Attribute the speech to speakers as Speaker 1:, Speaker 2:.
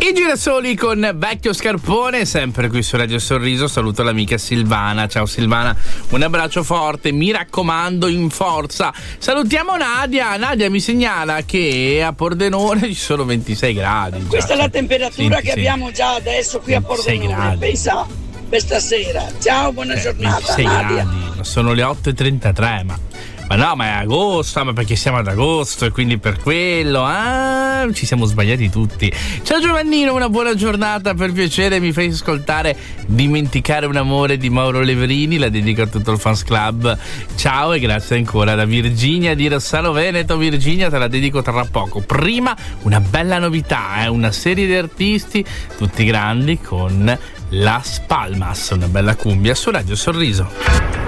Speaker 1: I Girasoli con Vecchio Scarpone, sempre qui su Radio Sorriso. Saluto l'amica Silvana. Ciao Silvana, un abbraccio forte, mi raccomando, in forza. Salutiamo Nadia. Nadia mi segnala che a Pordenone ci sono 26 gradi.
Speaker 2: Questa è la temperatura che abbiamo già adesso qui a Pordenone.
Speaker 1: Gradi.
Speaker 2: Pensa per stasera. Ciao, buona giornata
Speaker 1: 26
Speaker 2: Nadia.
Speaker 1: gradi, sono le 8:33, ma no, ma è agosto, ma perché siamo ad agosto e quindi per quello, ci siamo sbagliati tutti. Ciao Giovannino, una buona giornata, per piacere mi fai ascoltare Dimenticare un amore di Mauro Leverini, la dedico a tutto il fans club. Ciao e grazie ancora da Virginia di Rossano Veneto. Virginia, te la dedico tra poco. Prima una bella novità, una serie di artisti tutti grandi con Las Palmas, una bella cumbia su Radio Sorriso.